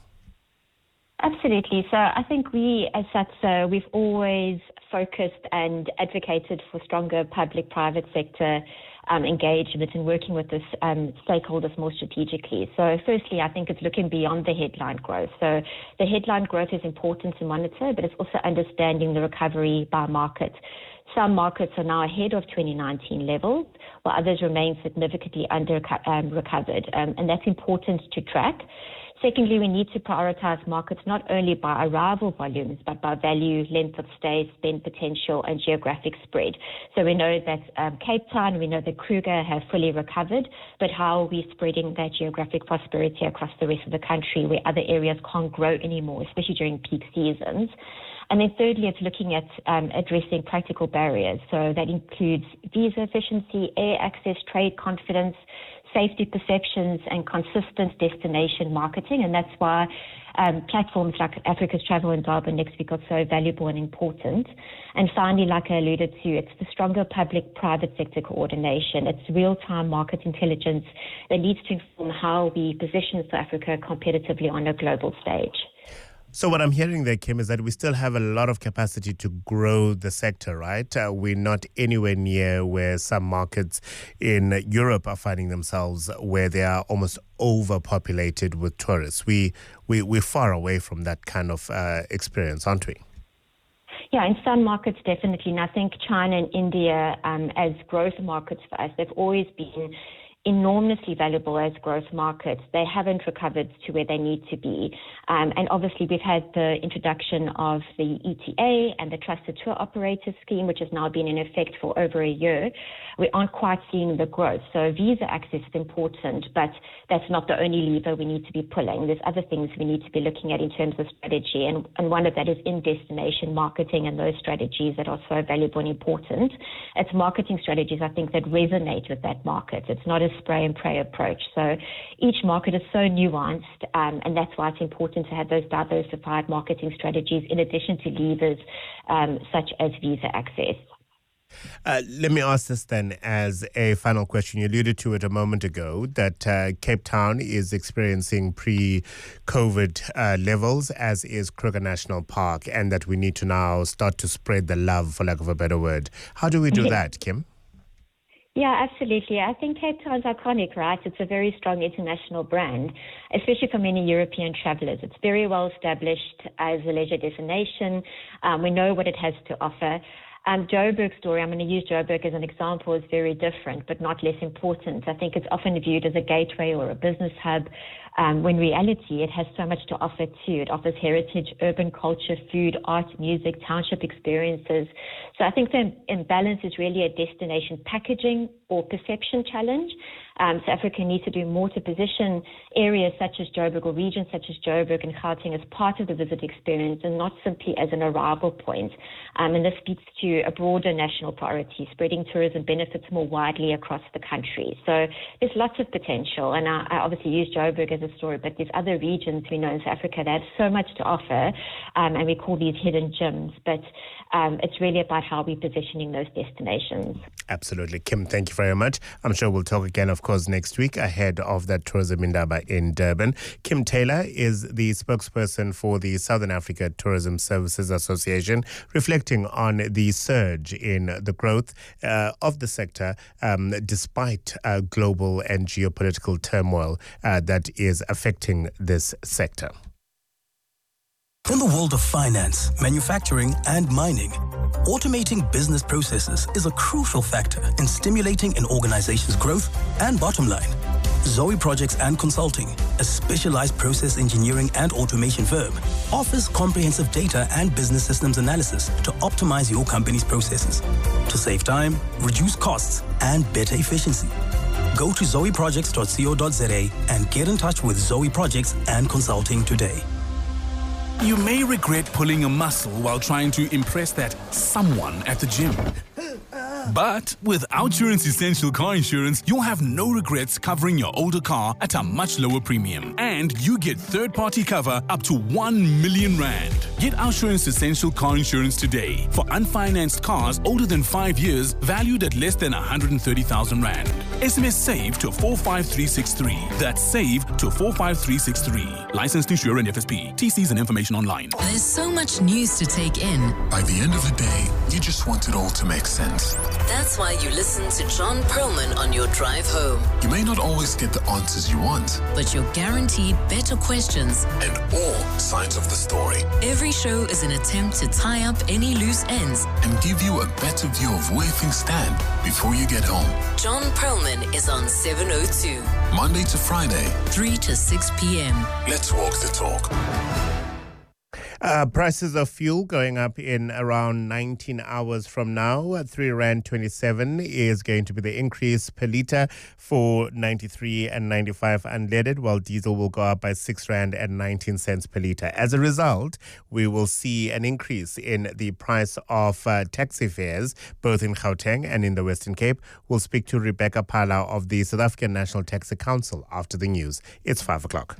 Absolutely. So I think we, as S A T S A, we've always focused and advocated for stronger public-private sector um, engagement and working with this um, stakeholders more strategically. So firstly, I think it's looking beyond the headline growth. So the headline growth is important to monitor, but it's also understanding the recovery by market. Some markets are now ahead of twenty nineteen levels, while others remain significantly under um, recovered, um, and that's important to track. Secondly, we need to prioritize markets not only by arrival volumes, but by value, length of stay, spend potential, and geographic spread. So we know that um, Cape Town, we know that Kruger have fully recovered, but how are we spreading that geographic prosperity across the rest of the country where other areas can't grow anymore, especially during peak seasons? And then thirdly, it's looking at um, addressing practical barriers. So that includes visa efficiency, air access, trade confidence, safety perceptions, and consistent destination marketing. And that's why um, platforms like Africa's Travel and Durban next week are so valuable and important. And finally, like I alluded to, it's the stronger public-private sector coordination. It's real-time market intelligence that needs to inform how we position South Africa competitively on a global stage.
So what I'm hearing there, Kim, is that we still have a lot of capacity to grow the sector, right? Uh, we're not anywhere near where some markets in Europe are finding themselves, where they are almost overpopulated with tourists. We, we, we're far away from that kind of uh, experience, aren't we?
Yeah, in some markets, definitely. And I think China and India, um, as growth markets for us, they've always been enormously valuable as growth markets. They haven't recovered to where they need to be. Um, and obviously, we've had the introduction of the E T A and the Trusted Tour Operator Scheme, which has now been in effect for over a year. We aren't quite seeing the growth. So visa access is important, but that's not the only lever we need to be pulling. There's other things we need to be looking at in terms of strategy. And, and one of that is in-destination marketing and those strategies that are so valuable and important. It's marketing strategies, I think, that resonate with that market. It's not a spray and pray approach. So each market is so nuanced, um, and that's why it's important to have those diversified marketing strategies in addition to levers um, such as visa access.
Uh, let me ask this then as a final question. You alluded to it a moment ago that uh, Cape Town is experiencing pre-COVID uh, levels, as is Kruger National Park, and that we need to now start to spread the love, for lack of a better word. How do we do that, Kim?
Yeah, absolutely. I think Cape Town's iconic, right? It's a very strong international brand, especially for many European travelers. It's very well established as a leisure destination. Um, we know what it has to offer. Um, Joburg's story, I'm going to use Joburg as an example, is very different, but not less important. I think it's often viewed as a gateway or a business hub, um, when in reality it has so much to offer too. It offers heritage, urban culture, food, art, music, township experiences. So I think the imbalance is really a destination packaging or perception challenge. Um, South Africa needs to do more to position areas such as Joburg or regions such as Joburg and Gauteng as part of the visit experience and not simply as an arrival point. Um, and this speaks to a broader national priority, spreading tourism benefits more widely across the country. So there's lots of potential. And I, I obviously use Joburg as has a story, but there's other regions we know in South Africa that have so much to offer, um, and we call these hidden gems. But um, it's really about how we're positioning those destinations.
Absolutely. Kim, thank you very much. I'm sure we'll talk again, of course, next week ahead of that Tourism Indaba in Durban. Kim Taylor is the spokesperson for the Southern Africa Tourism Services Association, reflecting on the surge in the growth uh, of the sector um, despite uh, global and geopolitical turmoil uh, that is affecting this sector.
In the world of finance, manufacturing, and mining, automating business processes is a crucial factor in stimulating an organization's growth and bottom line. Zoe Projects and Consulting, a specialized process engineering and automation firm, offers comprehensive data and business systems analysis to optimize your company's processes, to save time, reduce costs, and better efficiency. Go to zoe projects dot co dot za and get in touch with Zoe Projects and Consulting today.
You may regret pulling a muscle while trying to impress that someone at the gym. But with Outsurance Essential Car Insurance, you'll have no regrets covering your older car at a much lower premium. And you get third-party cover up to one million rand. Get Outsurance Essential Car Insurance today for unfinanced cars older than five years valued at less than one hundred thirty thousand rand. S M S SAVE to four five three six three. That's SAVE to four five three six three. Licensed insurer and F S P. T Cs and information online.
There's so much news to take in.
By the end of the day, you just want it all to make sense.
That's why you listen to John Perlman on your drive home.
You may not always get the answers you want,
but you're guaranteed better questions
and all sides of the story.
Every show is an attempt to tie up any loose ends
and give you a better view of where things stand before you get home.
John Perlman is on seven oh two.
Monday to Friday,
three to six p.m.
Let's walk the talk.
Uh, prices of fuel going up in around nineteen hours from now. three rand twenty-seven is going to be the increase per litre for ninety-three and ninety-five unleaded, while diesel will go up by six rand and nineteen cents per litre. As a result, we will see an increase in the price of uh, taxi fares, both in Gauteng and in the Western Cape. We'll speak to Rebecca Pala of the South African National Taxi Council after the news. It's five o'clock.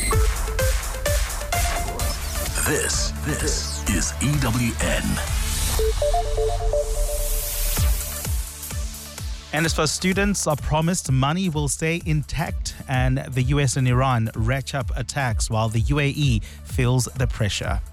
This, this is E W N.
NSFAS students are promised money will stay intact, and the U S and Iran ratchet up attacks while the U A E feels the pressure.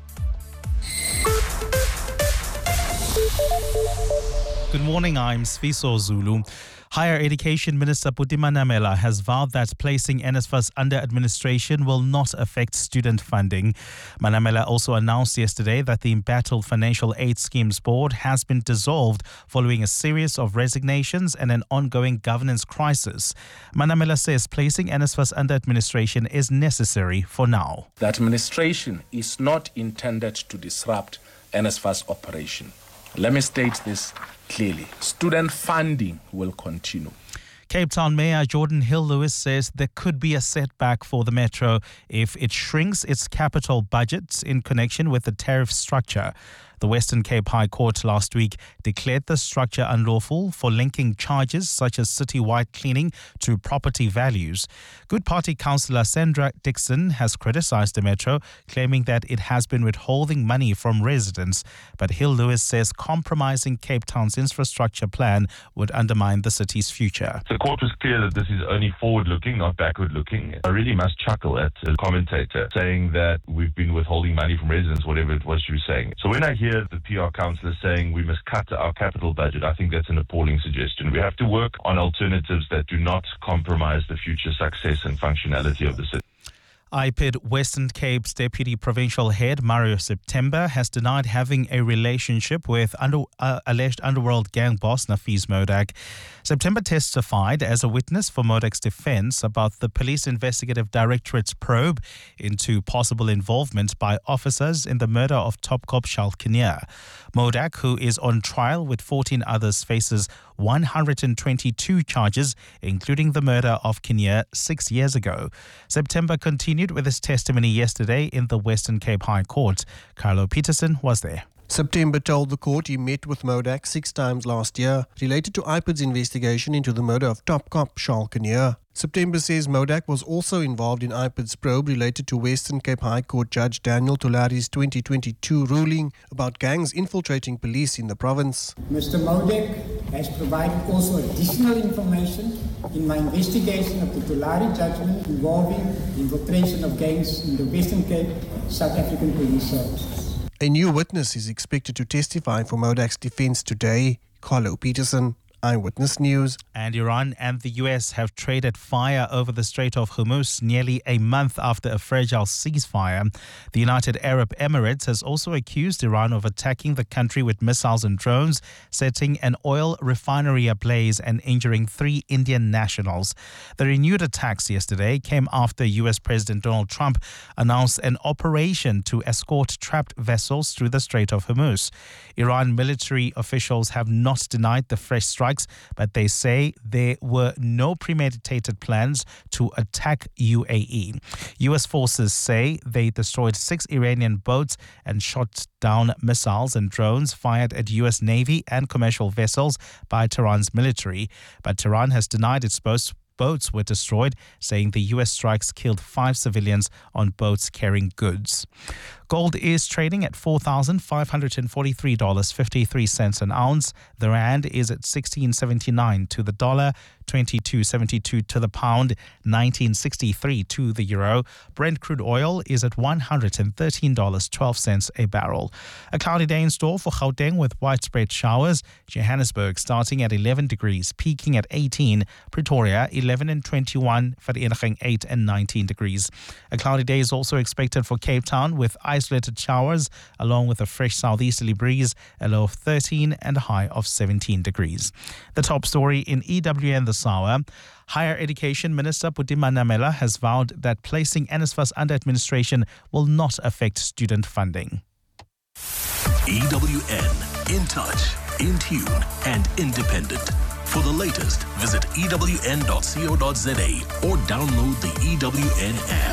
Good morning, I'm Sfiso Zulu. Higher Education Minister Buti Manamela has vowed that placing NSFAS under administration will not affect student funding. Manamela also announced yesterday that the embattled Financial Aid Schemes Board has been dissolved following a series of resignations and an ongoing governance crisis. Manamela says placing NSFAS under administration is necessary for now.
The administration is not intended to disrupt NSFAS operation. Let me state this clearly. Student funding will continue.
Cape Town Mayor Jordan Hill-Lewis says there could be a setback for the Metro if it shrinks its capital budget in connection with the tariff structure. The Western Cape High Court last week declared the structure unlawful for linking charges such as city-wide cleaning to property values. Good Party councillor Sandra Dixon has criticised the Metro, claiming that it has been withholding money from residents. But Hill-Lewis says compromising Cape Town's infrastructure plan would undermine the city's future.
The court was clear that this is only forward-looking, not backward-looking. I really must chuckle at a commentator saying that we've been withholding money from residents, whatever it was she was saying. So when I hear the P R councillor saying we must cut our capital budget, I think that's an appalling suggestion. We have to work on alternatives that do not compromise the future success and functionality of the city.
I P I D Western Cape's Deputy Provincial Head, Mario September, has denied having a relationship with under, uh, alleged underworld gang boss Nafees Modak. September testified as a witness for Modak's defense about the Police Investigative Directorate's probe into possible involvement by officers in the murder of top cop Charles Kinnear. Modak, who is on trial with fourteen others, faces one hundred twenty-two charges, including the murder of Kinnear six years ago. September continued with his testimony yesterday in the Western Cape High Court. Carlo Peterson was there.
September told the court he met with Modak six times last year related to I P I D's investigation into the murder of top cop Charles Kinnear. September says Modak was also involved in I P I D's probe related to Western Cape High Court Judge Daniel Tulari's twenty twenty-two ruling about gangs infiltrating police in the province.
Mister Modak has provided also additional information in my investigation of the Tulari judgment involving the infiltration of gangs in the Western Cape South African Police Service.
A new witness is expected to testify for Modak's defense today. Carlo Peterson, Eyewitness News.
And Iran and the U S have traded fire over the Strait of Hormuz nearly a month after a fragile ceasefire. The United Arab Emirates has also accused Iran of attacking the country with missiles and drones, setting an oil refinery ablaze and injuring three Indian nationals. The renewed attacks yesterday came after U S President Donald Trump announced an operation to escort trapped vessels through the Strait of Hormuz. Iran military officials have not denied the fresh strike, but they say there were no premeditated plans to attack U A E. U S forces say they destroyed six Iranian boats and shot down missiles and drones fired at U S Navy and commercial vessels by Tehran's military. But Tehran has denied its boats. Boats were destroyed, saying the U S strikes killed five civilians on boats carrying goods. Gold is trading at four thousand five hundred forty-three dollars and fifty-three cents an ounce. The rand is at sixteen seventy-nine to the dollar, twenty-two seventy-two to the pound, nineteen sixty-three to the euro. Brent crude oil is at one hundred thirteen dollars and twelve cents a barrel. A cloudy day in store for Gauteng with widespread showers. Johannesburg starting at eleven degrees, peaking at eighteen. Pretoria eleven and twenty-one, Vereniging eight and nineteen degrees. A cloudy day is also expected for Cape Town with isolated showers along with a fresh southeasterly breeze, a low of thirteen and a high of seventeen degrees. The top story in E W N this hour. Higher Education Minister Phuthuma Nyameela has vowed that placing NSFAS under administration will not affect student funding.
E W N, in touch, in tune and independent. For the latest, visit E W N dot co dot za or download the E W N app.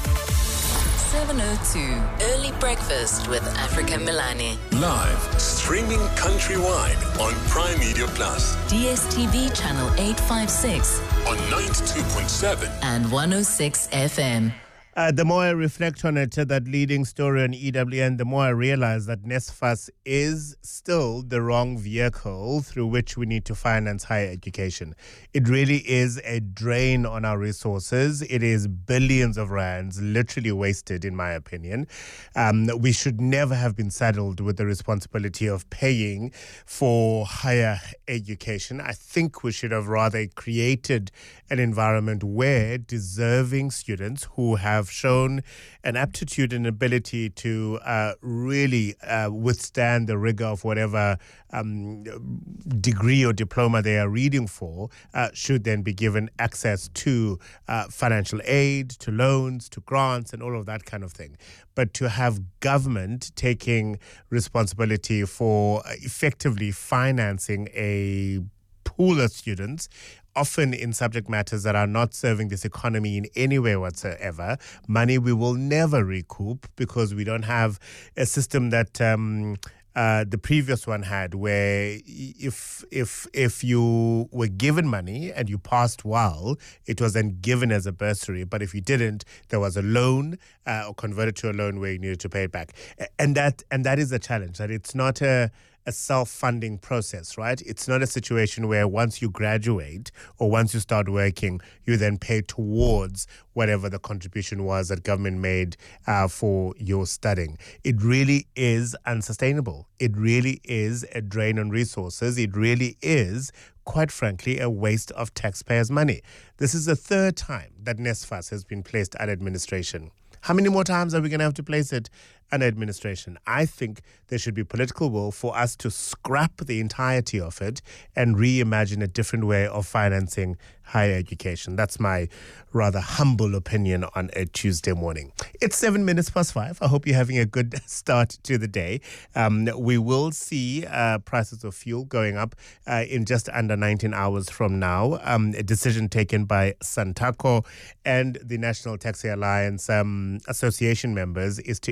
seven oh two, Early Breakfast with Africa Milani.
Live, streaming countrywide on Prime Media Plus.
D S T V channel eight fifty-six.
On ninety-two point seven.
And one oh six F M.
Uh, the more I reflect on it, uh, that leading story on E W N, the more I realize that NSFAS is still the wrong vehicle through which we need to finance higher education. It really is a drain on our resources. It is billions of rands literally wasted, in my opinion. Um, we should never have been saddled with the responsibility of paying for higher education. I think we should have rather created an environment where deserving students who have shown an aptitude and ability to uh, really uh, withstand the rigor of whatever um, degree or diploma they are reading for uh, should then be given access to uh, financial aid, to loans, to grants, and all of that kind of thing. But to have government taking responsibility for effectively financing a pool of students, often in subject matters that are not serving this economy in any way whatsoever, money we will never recoup because we don't have a system that um, uh, the previous one had, where if if if you were given money and you passed well, it was then given as a bursary. But if you didn't, there was a loan uh, or converted to a loan where you needed to pay it back. And that and that is a challenge. That it's not a a self-funding process, right? It's not a situation where once you graduate or once you start working, you then pay towards whatever the contribution was that government made uh, for your studying. It really is unsustainable. It really is a drain on resources. It really is, quite frankly, a waste of taxpayers' money. This is the third time that NSFAS has been placed under administration. How many more times are we going to have to place it under administration? I think there should be political will for us to scrap the entirety of it and reimagine a different way of financing higher education. That's my rather humble opinion on a Tuesday morning. It's seven minutes past five. I hope you're having a good start to the day. Um, we will see uh, prices of fuel going up uh, in just under nineteen hours from now. Um, a decision taken by Santaco and the National Taxi Alliance um, Association members is to increase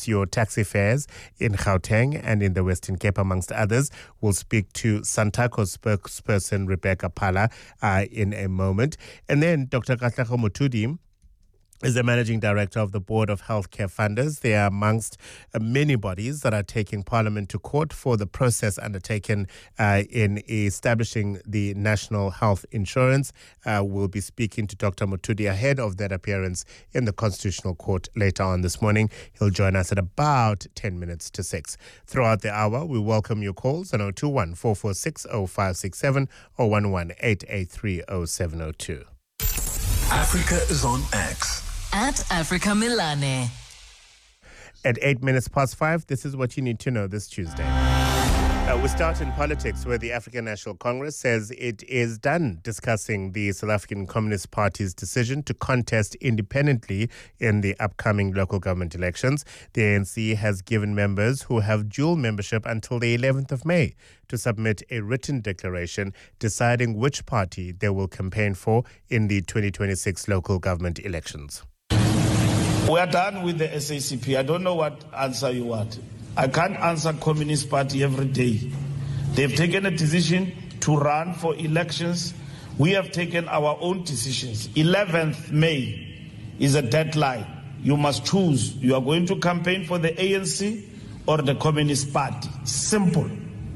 reduce your taxi fares in Gauteng and in the Western Cape, amongst others. We'll speak to Santaco spokesperson Rebecca Phala uh, in a moment. And then Doctor Katlego Motudi is the managing director of the Board of Healthcare Funders. They are amongst uh, many bodies that are taking Parliament to court for the process undertaken uh, in establishing the National Health Insurance. Uh, we'll be speaking to Doctor Motudi ahead of that appearance in the Constitutional Court later on this morning. He'll join us at about ten minutes to six. Throughout the hour, we welcome your calls on zero two one, four four six, zero five six seven or one one, eight eight three, zero seven zero two.
Africa is on X.
At Africa Milane.
At eight minutes past five, this is what you need to know this Tuesday. Uh, we start in politics, where the African National Congress says it is done discussing the South African Communist Party's decision to contest independently in the upcoming local government elections. The A N C has given members who have dual membership until the eleventh of May to submit a written declaration deciding which party they will campaign for in the twenty twenty-six local government elections.
We are done with the S A C P. I don't know what answer you want. I can't answer Communist Party every day. They've taken a decision to run for elections. We have taken our own decisions. eleventh of May is a deadline. You must choose. You are going to campaign for the A N C or the Communist Party. Simple.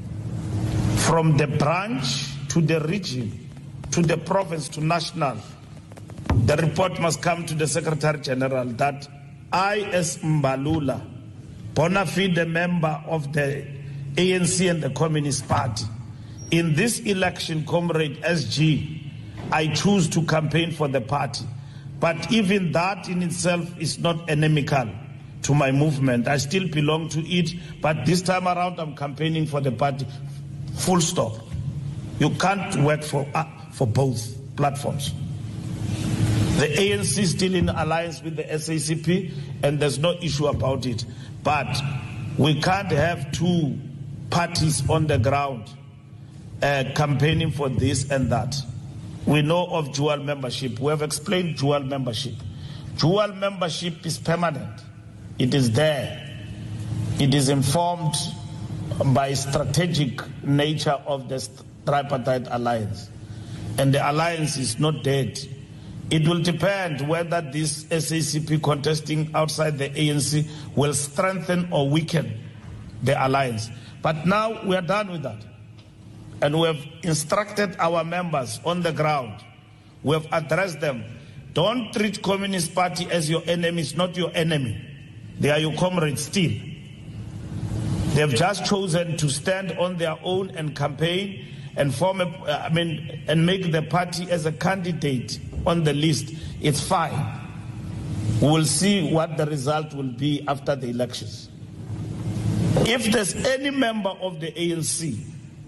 From the branch to the region, to the province, to national, the report must come to the Secretary General that I, as Mbalula, bona fide member of the A N C and the Communist Party, in this election, Comrade S G, I choose to campaign for the party. But even that in itself is not inimical to my movement. I still belong to it, but this time around I'm campaigning for the party. Full stop. You can't work for, uh, for both platforms. The A N C is still in alliance with the S A C P, and there's no issue about it. But we can't have two parties on the ground uh, campaigning for this and that. We know of dual membership. We have explained dual membership. Dual membership is permanent. It is there. It is informed by strategic nature of the tripartite alliance. And the alliance is not dead. It will depend whether this S A C P contesting outside the A N C will strengthen or weaken the alliance. But now we are done with that. And we have instructed our members on the ground. We have addressed them. Don't treat Communist Party as your enemy. It's not your enemy. They are your comrades still. They have just chosen to stand on their own and campaign and form a, I mean, and make the party as a candidate on the list. It's fine. We will see what the result will be after the elections. If there's any member of the A N C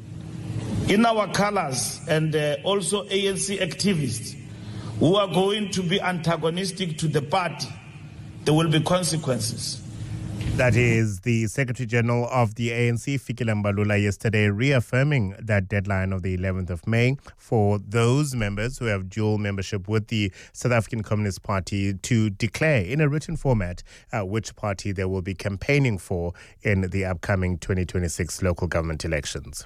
in our colors and uh, also A N C activists who are going to be antagonistic to the party, there will be consequences.
That is the Secretary General of the A N C, Fikile Mbalula, yesterday reaffirming that deadline of the eleventh of May for those members who have dual membership with the South African Communist Party to declare in a written format uh, which party they will be campaigning for in the upcoming twenty twenty-six local government elections.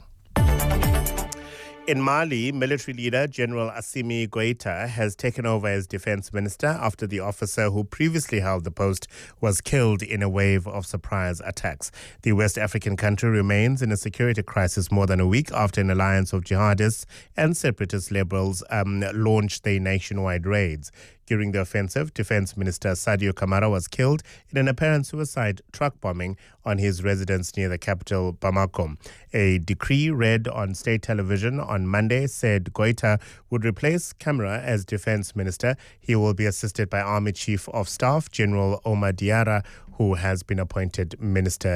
In Mali, military leader General Assimi Goïta has taken over as defense minister after the officer who previously held the post was killed in a wave of surprise attacks. The West African country remains in a security crisis more than a week after an alliance of jihadists and separatist liberals um, launched their nationwide raids. During the offensive, Defense Minister Sadio Kamara was killed in an apparent suicide truck bombing on his residence near the capital, Bamako. A decree read on state television on Monday said Goïta would replace Kamara as Defense Minister. He will be assisted by Army Chief of Staff General Omar Diarra, who has been appointed Minister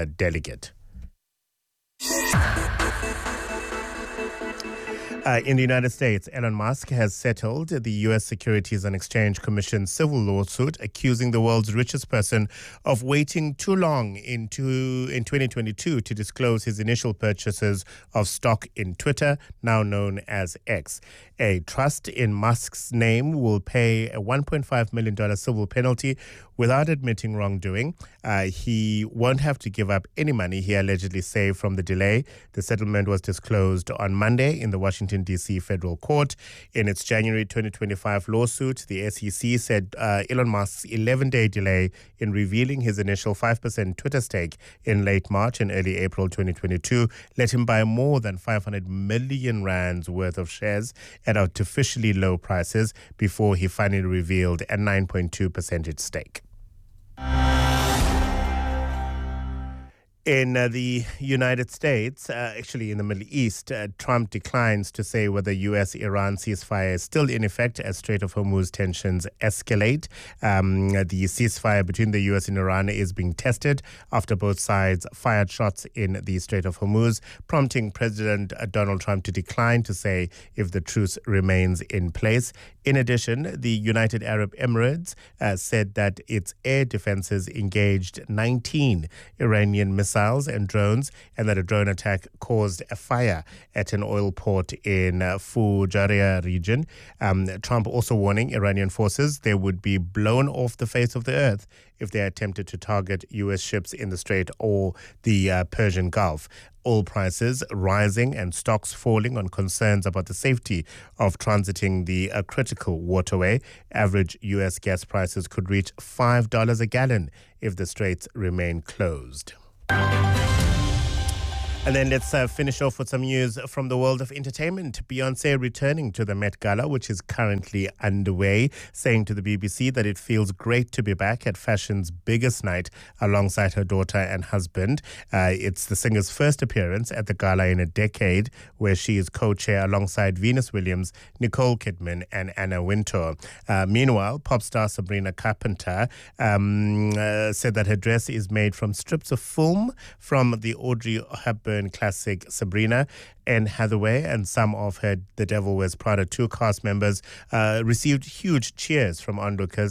Uh, in the United States, Elon Musk has settled the U S Securities and Exchange Commission civil lawsuit accusing the world's richest person of waiting too long into, in twenty twenty-two to disclose his initial purchases of stock in Twitter, now known as X. A trust in Musk's name will pay a one point five million dollars civil penalty without admitting wrongdoing. Uh, he won't have to give up any money he allegedly saved from the delay. The settlement was disclosed on Monday in the Washington, D C federal court. In its January twenty twenty-five lawsuit, the S E C said uh, Elon Musk's eleven-day delay in revealing his initial five percent Twitter stake in late March and early April twenty twenty-two let him buy more than five hundred million rands worth of shares at artificially low prices before he finally revealed a nine point two percentage stake. In uh, the United States, uh, actually in the Middle East, uh, Trump declines to say whether U S Iran ceasefire is still in effect as Strait of Hormuz tensions escalate. Um, the ceasefire between the U S and Iran is being tested after both sides fired shots in the Strait of Hormuz, prompting President Donald Trump to decline to say if the truce remains in place. In addition, the United Arab Emirates uh, said that its air defenses engaged nineteen Iranian missiles and drones, and that a drone attack caused a fire at an oil port in uh, Fujairah region. Um, Trump also warning Iranian forces they would be blown off the face of the earth if they attempted to target U S ships in the Strait or the uh, Persian Gulf. Oil prices rising and stocks falling on concerns about the safety of transiting the uh, critical waterway. Average U S gas prices could reach five dollars a gallon if the straits remain closed. And then let's uh, finish off with some news from the world of entertainment. Beyoncé returning to the Met Gala, which is currently underway, saying to the B B C that it feels great to be back at fashion's biggest night alongside her daughter and husband. Uh, it's the singer's first appearance at the gala in a decade, where she is co-chair alongside Venus Williams, Nicole Kidman and Anna Wintour. Uh, meanwhile, pop star Sabrina Carpenter um, uh, said that her dress is made from strips of film from the Audrey Hepburn classic Sabrina. Anne Hathaway and some of her The Devil Wears Prada two cast members uh, received huge cheers from onlookers